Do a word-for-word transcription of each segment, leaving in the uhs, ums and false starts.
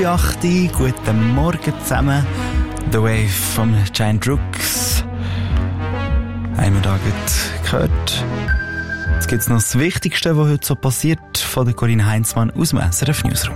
acht Uhr, guten Morgen zusammen. The Wave von Giant Rooks. Haben wir da gehört. Jetzt gibt es noch das Wichtigste, was heute so passiert, von der Corinne Heinzmann aus dem S R F Newsroom.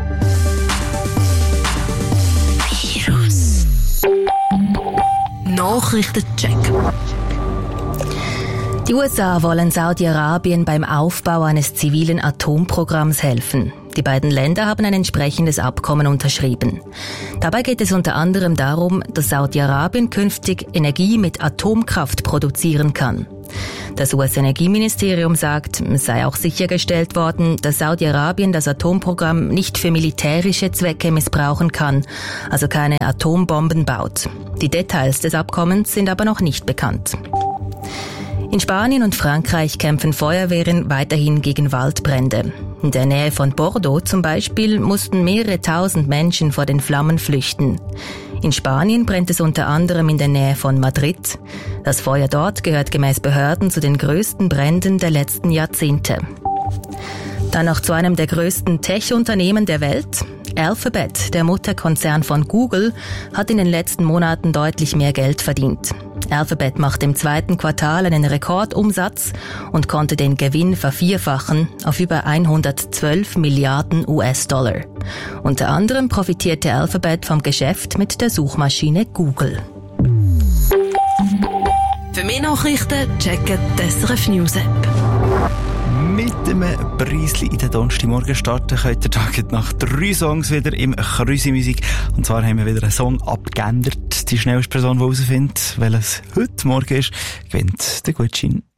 Virus. Nachrichtencheck. Die U S A wollen Saudi-Arabien beim Aufbau eines zivilen Atomprogramms helfen. Die beiden Länder haben ein entsprechendes Abkommen unterschrieben. Dabei geht es unter anderem darum, dass Saudi-Arabien künftig Energie mit Atomkraft produzieren kann. Das U S-Energieministerium sagt, es sei auch sichergestellt worden, dass Saudi-Arabien das Atomprogramm nicht für militärische Zwecke missbrauchen kann, also keine Atombomben baut. Die Details des Abkommens sind aber noch nicht bekannt. In Spanien und Frankreich kämpfen Feuerwehren weiterhin gegen Waldbrände. In der Nähe von Bordeaux zum Beispiel mussten mehrere tausend Menschen vor den Flammen flüchten. In Spanien brennt es unter anderem in der Nähe von Madrid. Das Feuer dort gehört gemäß Behörden zu den größten Bränden der letzten Jahrzehnte. Dann noch zu einem der größten Tech-Unternehmen der Welt. Alphabet, der Mutterkonzern von Google, hat in den letzten Monaten deutlich mehr Geld verdient. Alphabet machte im zweiten Quartal einen Rekordumsatz und konnte den Gewinn vervierfachen auf über hundertzwölf Milliarden U S-Dollar. Unter anderem profitierte Alphabet vom Geschäft mit der Suchmaschine Google. Für mehr Nachrichten checken die S R F News App. Mit einem Preisli in den Donnerstagmorgen starten könnt ihr Tag nach drei Songs wieder im Krüsi-Musik. Und zwar haben wir wieder einen Song abgeändert. Die schnellste Person, die herausfindet, welches heute Morgen ist, gewinnt den Gutschein.